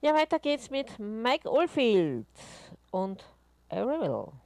Ja, weiter geht's mit Mike Oldfield und Arrival.